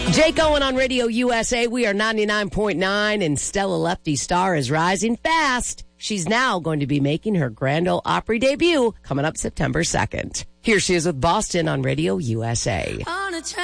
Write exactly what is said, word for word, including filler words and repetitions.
Jake Owen on Radio U S A. We are ninety-nine point nine, and Stella Lefty's star is rising fast. She's now going to be making her Grand Ole Opry debut coming up September second. Here she is with Boston on Radio U S A.